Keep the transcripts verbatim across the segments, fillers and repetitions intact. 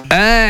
Ah,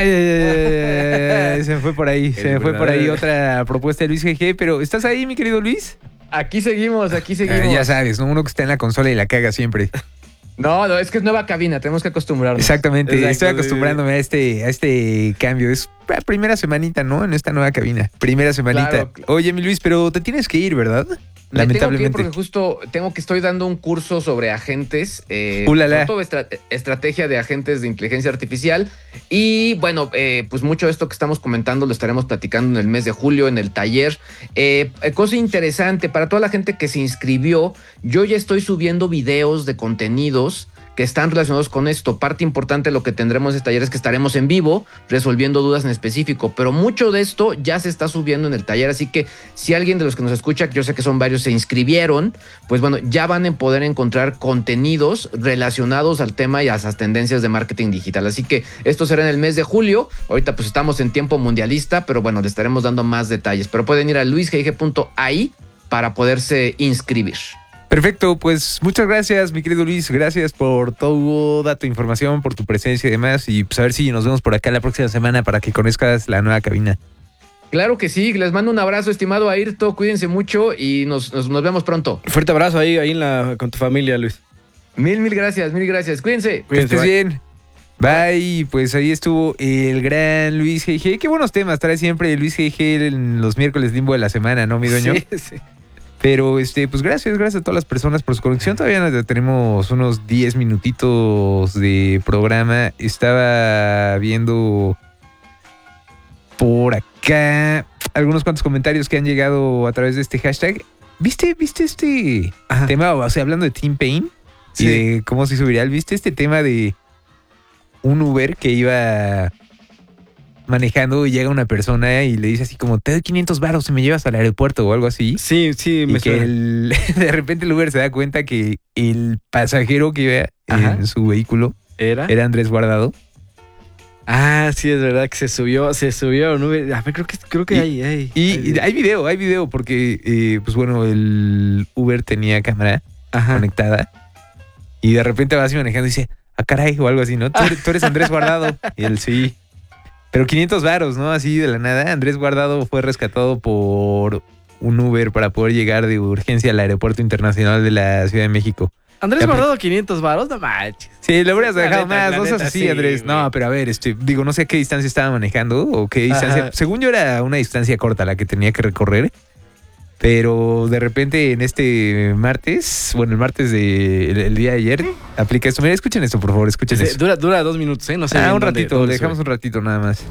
eh, se me fue por ahí, se me fue por ahí otra propuesta de Luis G G, pero ¿estás ahí, mi querido Luis? Aquí seguimos, aquí seguimos. Eh, ya sabes, ¿no? Uno que está en la consola y la caga siempre. No, no, es que es nueva cabina, tenemos que acostumbrarnos. Exactamente, Exacto, estoy acostumbrándome a este, a este cambio. Es la primera semanita, ¿no? En esta nueva cabina. Primera semanita. Claro. Oye, mi Luis, pero te tienes que ir, ¿verdad? Me tengo que ir Lamentablemente. porque justo tengo que estoy dando un curso sobre agentes, eh, Ulala. sobre todo estra- estrategia de agentes de inteligencia artificial y bueno, eh, pues mucho de esto que estamos comentando lo estaremos platicando en el mes de julio en el taller. Eh, eh, cosa interesante para toda la gente que se inscribió, yo ya estoy subiendo videos de contenidos que están relacionados con esto. Parte importante de lo que tendremos en este taller es que estaremos en vivo resolviendo dudas en específico, pero mucho de esto ya se está subiendo en el taller, así que si alguien de los que nos escucha, yo sé que son varios, se inscribieron, pues bueno, ya van a poder encontrar contenidos relacionados al tema y a esas tendencias de marketing digital. Así que esto será en el mes de julio. Ahorita pues estamos en tiempo mundialista, pero bueno, le estaremos dando más detalles, pero pueden ir a luis g g punto a i para poderse inscribir. Perfecto, pues muchas gracias, mi querido Luis. Gracias por toda tu información, por tu presencia y demás. Y pues a ver si nos vemos por acá la próxima semana para que conozcas la nueva cabina. Claro que sí, les mando un abrazo, estimado Ayrton, cuídense mucho y nos, nos, nos vemos pronto. Fuerte abrazo ahí, ahí en la, con tu familia, Luis. Mil, mil gracias, mil gracias, cuídense. Que estés bien. Bye, pues ahí estuvo el gran Luis G G. Qué buenos temas trae siempre Luis G G en los miércoles limbo de la semana, ¿no, mi dueño? Sí, sí. Pero, este, pues gracias, gracias a todas las personas por su conexión. Todavía nos tenemos unos diez minutitos de programa. Estaba viendo por acá algunos cuantos comentarios que han llegado a través de este hashtag. ¿Viste, viste este Ajá. tema? O sea, hablando de Tim Payne Sí. y de cómo se hizo viral. ¿Viste este tema de un Uber que iba manejando y llega una persona y le dice así como, te doy quinientos varos si me llevas al aeropuerto o algo así? Sí, sí, Y me que suena. el- de repente el Uber se da cuenta que el pasajero que iba Ajá. en su vehículo ¿Era? era Andrés Guardado. Ah, sí, es verdad que se subió, se subió. No, a ver, creo que, creo que Y- hay, hay, Y, hay- y hay video, hay video, porque, eh, pues bueno, el Uber tenía cámara Ajá. conectada y de repente va así manejando y dice, ah, caray, o algo así, ¿no? Tú, eres- tú eres Andrés Guardado. Y él, sí. Pero quinientos varos, ¿no? Así de la nada. Andrés Guardado fue rescatado por un Uber para poder llegar de urgencia al aeropuerto internacional de la Ciudad de México. Andrés Ya, Guardado quinientos varos, no manches. Sí, lo habrías La dejado neta, más, la no seas neta, así, sí, Andrés. güey. No, pero a ver, este, digo, no sé a qué distancia estaba manejando o qué distancia. Ajá. Según yo era una distancia corta la que tenía que recorrer. Pero de repente en este martes, bueno, el martes de el, el día de ayer, aplica esto. Mira, escuchen esto, por favor, escuchen Sí, esto. dura, dura dos minutos, ¿eh? No sé. Ah, bien un dónde- ratito, dónde le dejamos sube. un ratito nada más.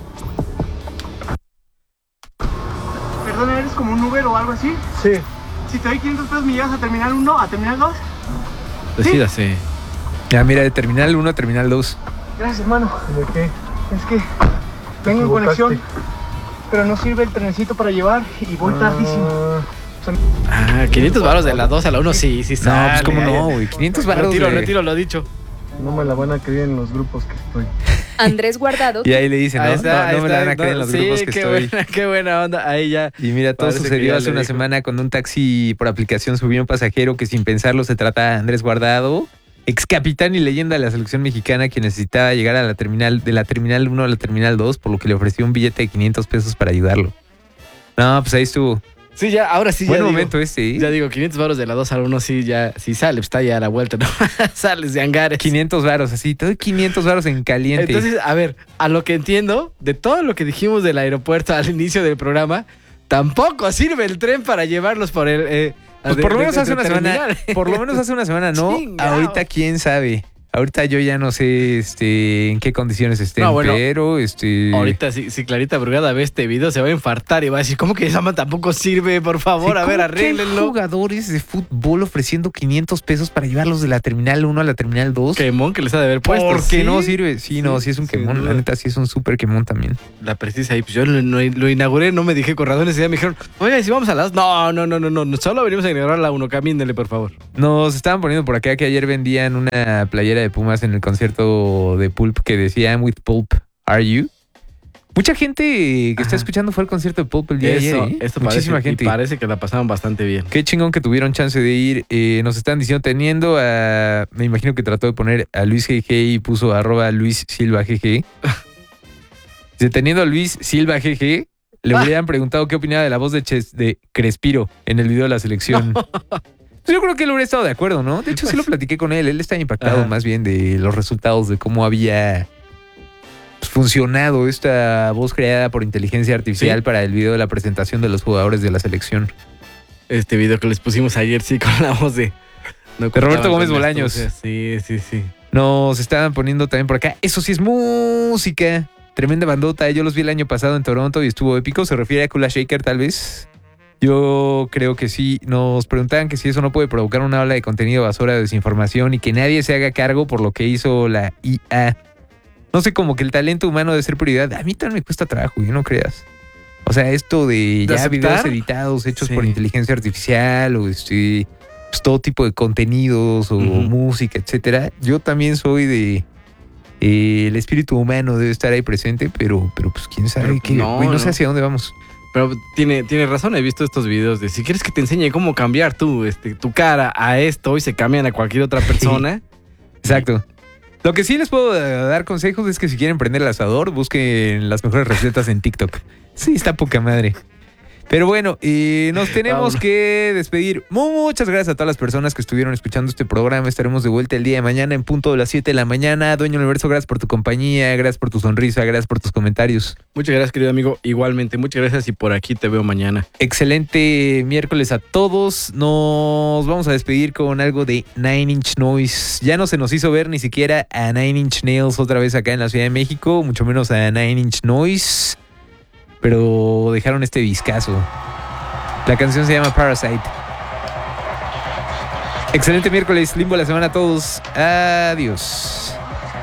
Perdón, ¿eres como un Uber o algo así? Sí, Si te doy quinientos pesos, ¿me llevas a terminal uno, a terminal dos? Decídase. Ya, mira, de terminal uno a terminal dos. Gracias, hermano. ¿de qué? Es que vengo en equivocaste. conexión, pero no sirve el trenecito para llevar y voy tardísimo. Ah, Ah, quinientos varos de la dos a la uno, sí, sí No, sale. pues cómo no, güey. quinientos varos. Retiro, güey. retiro lo dicho. no me la van a creer en los grupos que estoy. Andrés Guardado. Y ahí le dicen, ¿no? Ahí está, no, ahí no me está, la van a creer en no, los sí, grupos que qué estoy. Buena, qué buena onda. Ahí ya. Y mira, todo Parece que sucedió ya hace le una dijo. semana cuando un taxi por aplicación subió un pasajero que sin pensarlo se trata de Andrés Guardado, ex capitán y leyenda de la selección mexicana, que necesitaba llegar a la terminal, de la terminal uno a la terminal dos, por lo que le ofreció un billete de quinientos pesos para ayudarlo. No, pues ahí estuvo. Sí, ya, ahora sí, Buen ya digo, momento este, ¿eh? ya digo, quinientos varos de la dos a la uno, sí, ya, si sale, pues está ya a la vuelta, ¿no? Sales de hangares. quinientos varos, así, te doy quinientos varos en caliente. Entonces, a ver, a lo que entiendo, de todo lo que dijimos del aeropuerto al inicio del programa, tampoco sirve el tren para llevarlos por el... eh, Pues de- por lo de- menos de- hace de una semana, terminal. por lo menos hace una semana, ¿no? Chingao. Ahorita quién sabe. Ahorita yo ya no sé este en qué condiciones estén, No, bueno, pero este Ahorita, si, si Clarita Brugada ve este video, se va a infartar y va a decir, ¿cómo que esa man tampoco sirve? Por favor, a ¿cómo ver, que hay arréglenlo. jugadores de fútbol ofreciendo quinientos pesos para llevarlos de la terminal uno a la terminal dos. Quemón que les ha de haber puesto. ¿Por qué Sí, no sirve? Sí, no, sí es un sin quemón. La duda. neta, sí es un súper quemón también. La precisa ahí, pues yo lo, lo- lo inauguré, no me dije con razones, y ya me dijeron, oye, si vamos a las... No, no, no, no, no, solo venimos a inaugurar la uno, camínenle, por favor. Nos estaban poniendo por acá que ayer vendían una playera de Pumas en el concierto de Pulp que decía I'm with Pulp, are you? Mucha gente que está Ajá. escuchando fue al concierto de Pulp el día de Eso, ayer, ¿eh? esto Muchísima parece, gente. y parece que la pasaron bastante bien. Qué chingón que tuvieron chance de ir. Eh, nos están diciendo, teniendo a... Me imagino que trató de poner a Luis G G y puso arroba Luis Silva G G. Deteniendo a Luis Silva G G, le Ah. hubieran preguntado qué opinaba de la voz de, Ches- de Crespiro en el video de la selección. Pues yo creo que él hubiera estado de acuerdo, ¿no? De hecho, sí lo platiqué con él. Él está impactado Ajá. más bien de los resultados, de cómo había pues, funcionado esta voz creada por inteligencia artificial Sí. para el video de la presentación de los jugadores de la selección. Este video que les pusimos ayer, sí, con la voz de... No De Roberto contaban Gómez con Bolaños. astucia. Sí, sí, sí. Nos estaban poniendo también por acá. Eso sí es música. Tremenda bandota. Yo los vi el año pasado en Toronto y estuvo épico. ¿Se refiere a Kula Shaker tal vez? Yo creo que sí. Nos preguntaban que si eso no puede provocar una ola de contenido basura de desinformación y que nadie se haga cargo por lo que hizo la I A. No sé, como que el talento humano debe ser prioridad. A mí también me cuesta trabajo, y no creas. O sea, esto de ¿De ya aceptar? videos editados hechos Sí. por inteligencia artificial o este, pues, todo tipo de contenidos o Ujú. música, etcétera. Yo también soy de eh, el espíritu humano debe estar ahí presente, pero, pero pues quién sabe Pero qué. no, Güey, no, no. sé hacia dónde vamos. Pero tiene, tiene razón, he visto estos videos de si quieres que te enseñe cómo cambiar tú, este, tu cara a esto y se cambian a cualquier otra persona. Exacto. Lo que sí les puedo eh, dar consejos es que si quieren prender el asador, busquen las mejores recetas en TikTok. Sí, está poca madre. Pero bueno, eh, nos tenemos Vámonos. que despedir. Muchas gracias a todas las personas que estuvieron escuchando este programa. Estaremos de vuelta el día de mañana en punto de las siete de la mañana. Dueño Universo, gracias por tu compañía, gracias por tu sonrisa, gracias por tus comentarios. Muchas gracias, querido amigo. Igualmente, muchas gracias y por aquí te veo mañana. Excelente miércoles a todos. Nos vamos a despedir con algo de Nine Inch Noise. Ya no se nos hizo ver ni siquiera a Nine Inch Nails otra vez acá en la Ciudad de México, mucho menos a Nine Inch Noise. Pero dejaron este discazo. La canción se llama Parasite. Excelente miércoles, limbo la semana a todos. Adiós.